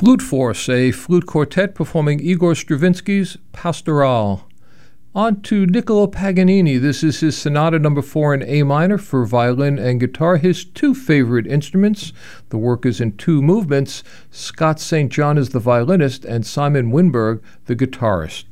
Flute Force, a flute quartet performing Igor Stravinsky's Pastoral. On to Niccolo Paganini. This is his Sonata No. 4 in A minor for violin and guitar, his two favorite instruments. The work is in two movements. Scott St. John is the violinist and Simon Winberg the guitarist.